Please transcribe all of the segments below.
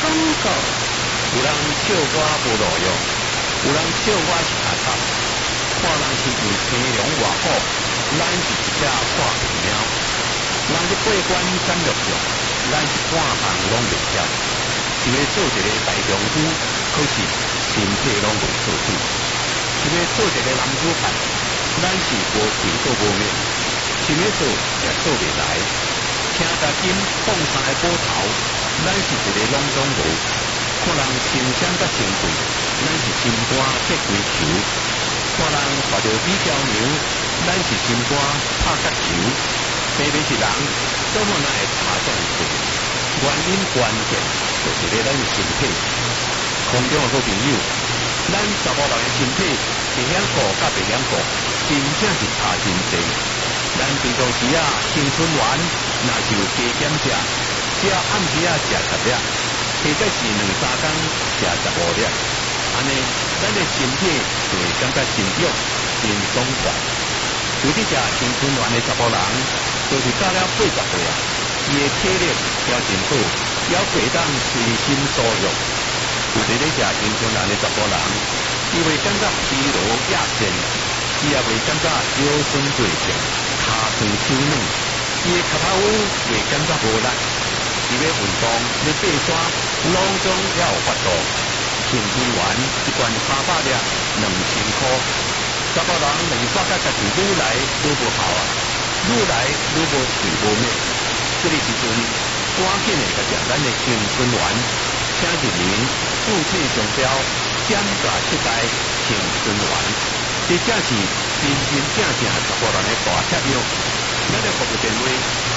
告。 有人笑我无路用，有人笑我是阿头。看人身边天龙外虎，咱是一只破皮猫。人伫八关斩六将，咱是半项拢袂晓。想要做一个大丈夫，可是身体拢袂做主；想要做一个男子汉，咱是无气都无命。想要做也做袂来。听家金放三个宝头，咱是一个拢总无。看人心香甲清贵，咱是心肝结规球；看人带着比较牛，咱是心肝拍角球。特别是人，怎么那会拍这么多？原因关键就是咧咱身体。空中的好朋友，咱查甫人的身体会晓顾甲袂晓顾，真正是差真济。咱平常时青春丸，那就加减食，只要暗时食10粒。或者是2-3天食15粒，安尼咱的身体就会感觉真勇、真爽快。有啲食青春丸的查甫人，就是到了80岁伊的体力也真好，还可以当随心所欲。有啲咧食青春丸的查甫人，伊会感觉疲劳亚健，伊也会感觉腰酸背痛、骹酸手软，伊的脚头会感觉无力。伊要运动，要爬山，拢总也有法度。青春丸一罐300粒，2000块。查甫人连发觉家己愈来愈无效愈来愈无气无力。这个时阵，赶紧的甲食咱的青春丸，请入名注册商标，闪大7代青春丸。这正是真真正正查甫人的大贴药。咱的服务电话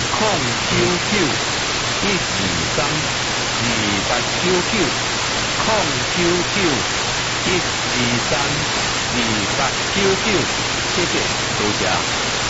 ：099。123-2899，099-123-2899，谢谢，多谢。